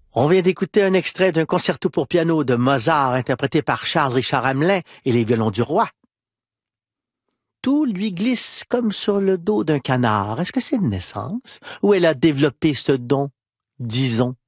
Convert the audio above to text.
On vient d'écouter un extrait d'un concerto pour piano de Mozart interprété par Charles-Richard Hamelin et les violons du roi. Tout lui glisse comme sur le dos d'un canard. Est-ce que c'est de naissance? Ou elle a développé ce don, disons?